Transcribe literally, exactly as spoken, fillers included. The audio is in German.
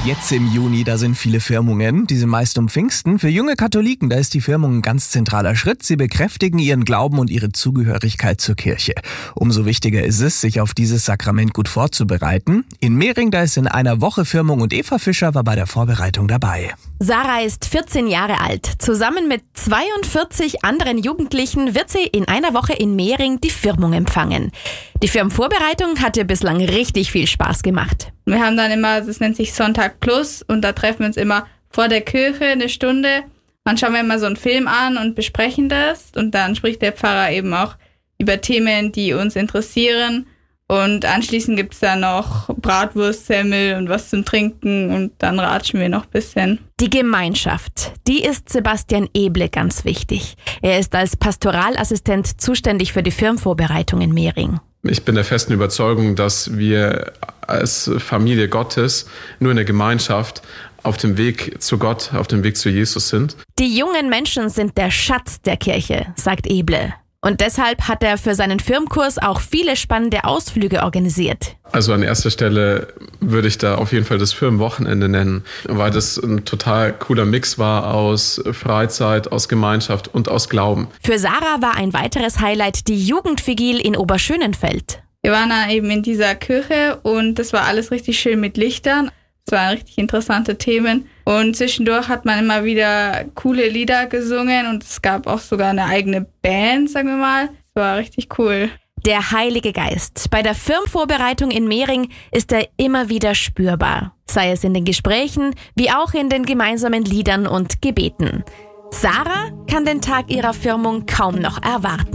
Jetzt im Juni, da sind viele Firmungen, die sind meist um Pfingsten. Für junge Katholiken, da ist die Firmung ein ganz zentraler Schritt. Sie bekräftigen ihren Glauben und ihre Zugehörigkeit zur Kirche. Umso wichtiger ist es, sich auf dieses Sakrament gut vorzubereiten. In Mehring, da ist in einer Woche Firmung und Eva Fischer war bei der Vorbereitung dabei. Sarah ist vierzehn Jahre alt. Zusammen mit zweiundvierzig anderen Jugendlichen wird sie in einer Woche in Mehring die Firmung empfangen. Die Firmenvorbereitung hat ihr bislang richtig viel Spaß gemacht. Wir haben dann immer, das nennt sich Sonntag Plus, und da treffen wir uns immer vor der Kirche eine Stunde. Dann schauen wir immer so einen Film an und besprechen das, und dann spricht der Pfarrer eben auch über Themen, die uns interessieren. Und anschließend gibt es dann noch Bratwurst, Semmel und was zum Trinken, und dann ratschen wir noch ein bisschen. Die Gemeinschaft, die ist Sebastian Eble ganz wichtig. Er ist als Pastoralassistent zuständig für die Firmenvorbereitung in Mehring. Ich bin der festen Überzeugung, dass wir als Familie Gottes nur in der Gemeinschaft auf dem Weg zu Gott, auf dem Weg zu Jesus sind. Die jungen Menschen sind der Schatz der Kirche, sagt Eble. Und deshalb hat er für seinen Firmenkurs auch viele spannende Ausflüge organisiert. Also an erster Stelle würde ich da auf jeden Fall das Firmenwochenende nennen, weil das ein total cooler Mix war aus Freizeit, aus Gemeinschaft und aus Glauben. Für Sarah war ein weiteres Highlight die Jugendvigil in Oberschönenfeld. Wir waren dann eben in dieser Kirche und das war alles richtig schön mit Lichtern. Es waren richtig interessante Themen, und zwischendurch hat man immer wieder coole Lieder gesungen und es gab auch sogar eine eigene Band, sagen wir mal. Es war richtig cool. Der Heilige Geist. Bei der Firmenvorbereitung in Mehring ist er immer wieder spürbar. Sei es in den Gesprächen, wie auch in den gemeinsamen Liedern und Gebeten. Sarah kann den Tag ihrer Firmung kaum noch erwarten.